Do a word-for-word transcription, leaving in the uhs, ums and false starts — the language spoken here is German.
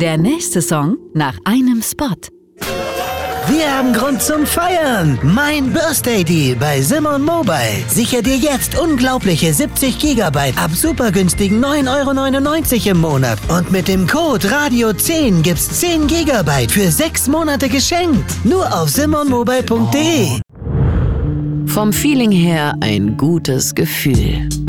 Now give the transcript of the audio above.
Der nächste Song nach einem Spot. Wir haben Grund zum Feiern. Mein Birthday Deal bei Simon Mobile. Sicher dir jetzt unglaubliche siebzig Gigabyte ab super günstigen neun Euro neunundneunzig im Monat. Und mit dem Code Radio zehn gibt's zehn Gigabyte für sechs Monate geschenkt. Nur auf simon mobile punkt de. Vom Feeling her ein gutes Gefühl.